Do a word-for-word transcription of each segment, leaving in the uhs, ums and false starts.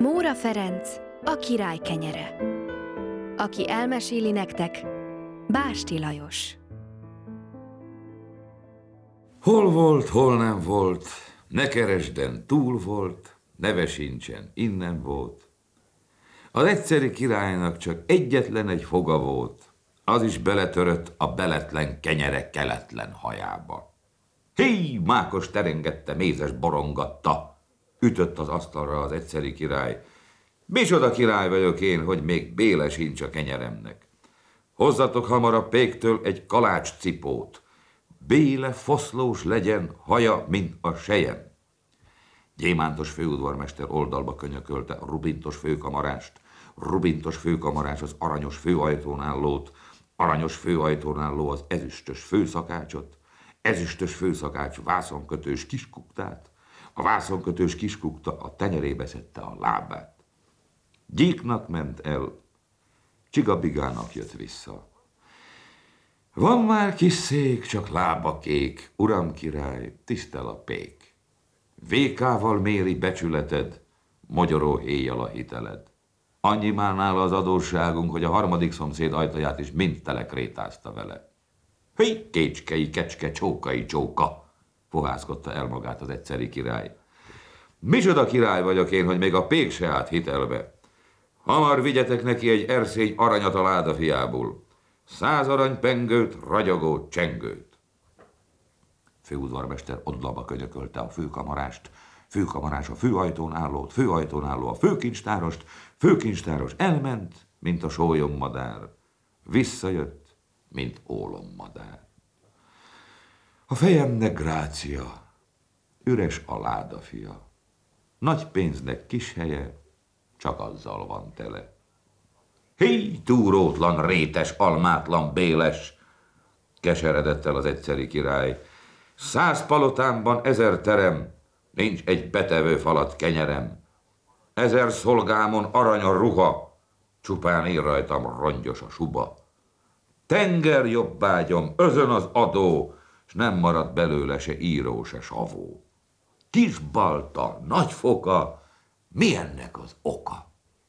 Móra Ferenc, a király kenyere. Aki elmeséli nektek, Básti Lajos. Hol volt, hol nem volt, ne keresden, túl volt, neve sincsen, innen volt. Az egyszeri királynak csak egyetlen egy foga volt, az is beletörött a beletlen kenyerek keletlen hajába. Hé, mákos terengette, mézes borongatta, ütött az asztalra az egyszeri király. Micsoda király vagyok én, hogy még béle sincs a kenyeremnek. Hozzatok hamar a péktől egy kalács cipót, béle foszlós legyen, haja, mint a sejem. Gyémántos főudvarmester oldalba könyökölte a rubintos főkamarást, rubintos főkamarás az aranyos főajtón állót, aranyos főajtón álló az ezüstös főszakácsot, ezüstös főszakács vászonkötős kiskuktát, a vászonkötős kiskukta a tenyerébe szedte a lábát. Gyíknak ment el, Csigabigának jött vissza. Van már kis szék, csak lába kék, uram király, tisztel a pék. Vékával méri becsületed, mogyoró héjjal a hiteled. Annyi már nála az adósságunk, hogy a harmadik szomszéd ajtaját is mind telekrétázta vele. Hé, kécskei, kecske, csókai, csóka, fohászkodta el magát az egyszeri király. Micsoda király vagyok én, hogy még a pék se állt hitelbe. Hamar vigyetek neki egy erszény aranyat a láda fiából. Száz arany pengőt, ragyogó csengőt. Főudvarmester oldalba könyökölte a főkamarást, főkamarás a főajtón állót, főajtón álló a főkincstárost, főkincstáros elment, mint a sólyommadár, visszajött, mint ólommadár. A fejemnek grácia, üres a láda fia, nagy pénznek kis helye, csak azzal van tele. Hé, túrótlan, rétes, almátlan, béles, keseredett el az egyszeri király. Száz palotámban ezer terem, nincs egy betevő falat kenyerem. Ezer szolgámon arany a ruha, csupán én rajtam rongyos a suba. Tenger jobbágyom, özön az adó, s nem marad belőle se író, se savó. Kis balta, nagy foka, mi ennek az oka?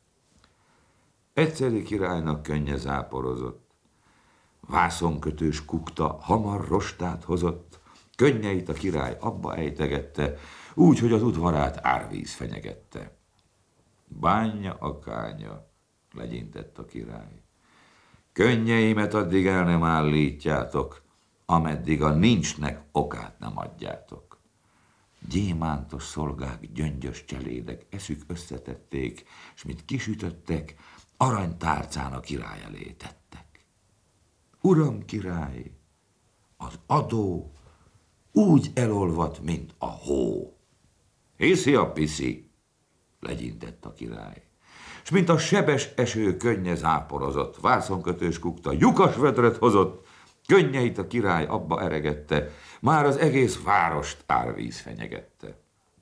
Egyszeri királynak könnye záporozott. Vászonkötős kukta hamar rostát hozott, könnyeit a király abba ejtegette, úgy, hogy az udvarát árvíz fenyegette. Bánja a kánya, legyintett a király. Könnyeimet addig el nem állítjátok, ameddig a nincsnek okát nem adjátok. Gyémántos szolgák, gyöngyös cselédek eszük összetették, s mint kisütöttek, aranytárcán a király elé tettek. Uram király, az adó úgy elolvadt, mint a hó. Hiszi a piszi, legyintett a király. S mint a sebes eső könnye záporozott, vászonkötős kukta lyukas vödröt hozott, könnyeit a király abba eregette, már az egész várost árvíz fenyegette.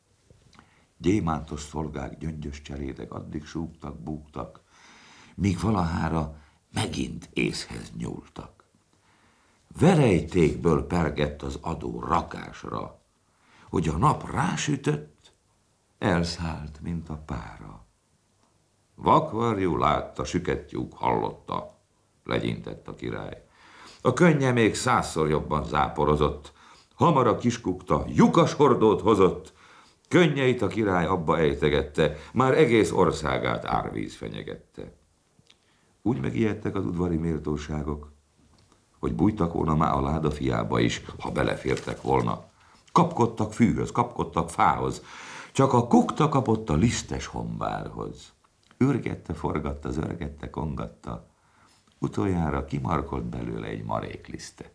Gyémántos szolgák, gyöngyös cselédek addig súgtak, búgtak, míg valahára megint észhez nyúltak. Verejtékből pergett az adó rakásra, hogy a nap rásütött, elszállt, mint a pára. Vakvarjú látta, sükettyúk hallotta, legyintett a király. A könnye még százszor jobban záporozott, hamar a kiskukta lyukas hordót hozott, könnyeit a király abba ejtegette, már egész országát árvíz fenyegette. Úgy megijedtek az udvari méltóságok, hogy bújtak volna már a láda fiába is, ha belefértek volna. Kapkodtak fűhöz, kapkodtak fához, csak a kukta kapott a lisztes hombárhoz. Ürgette, forgatta, zörgette, kongatta, utoljára kimarkolt belőle egy maréklisztet.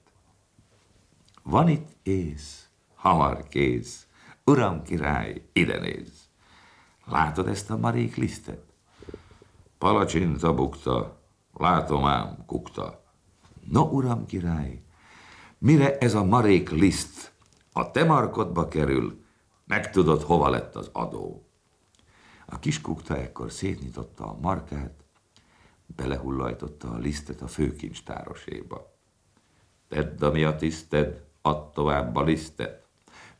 Van itt ész, hamar kész, uram király, ide nézz. Látod ezt a maréklisztet? Palacsinta bukta, látom ám, kukta. No, uram király, mire ez a marék liszt a te markodba kerül, megtudod, hova lett az adó. A kis kukta ekkor szétnyitotta a markát, belehullajtotta a lisztet a főkincstárosséba. Tedd, ami a tiszted, add tovább a lisztet.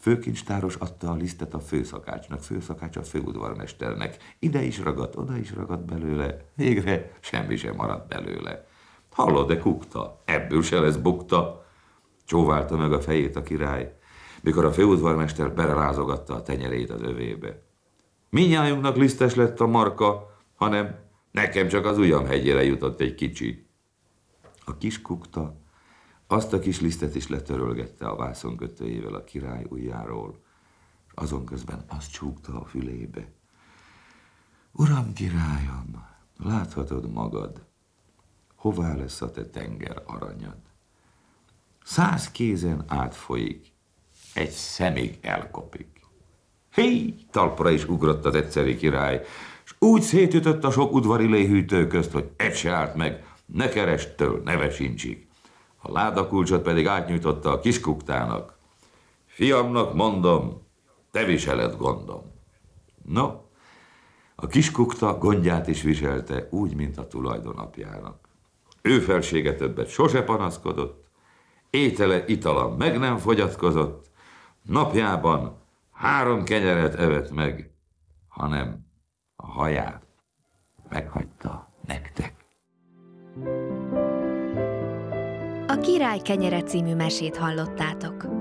Főkincstáros adta a lisztet a főszakácsnak, főszakács a főudvarmesternek. Ide is ragadt, oda is ragadt belőle, végre semmi sem maradt belőle. Hallod-e, kukta? Ebből se lesz bukta. Csóválta meg a fejét a király, mikor a főudvarmester belerázogatta a tenyerét az övébe. Mindnyájunknak lisztes lett a marka, hanem nekem csak az ujjam hegyére jutott egy kicsi. A kis kukta azt a kis lisztet is letörölgette a vászonkötőjével a király ujjáról, és azon közben azt csúgta a fülébe. Uram, királyom, láthatod magad, hová lesz a te tenger aranyad? Száz kézen átfolyik, egy szemig elkopik. Hé, talpra is ugrott az egyszeri király, és úgy szétütött a sok udvari léhűtő közt, hogy egy se állt meg, ne kerestől, ne vesincsig. A ládakulcsot pedig átnyújtotta a kiskuktának. Fiamnak mondom, te viseled gondom. No, a kiskukta gondját is viselte, úgy, mint a tulajdonapjának. Ő felsége többet sose panaszkodott, étele, itala meg nem fogyatkozott, napjában három kenyeret evett meg, hanem a haját meghagyta nektek. A Király kenyere című mesét hallottátok.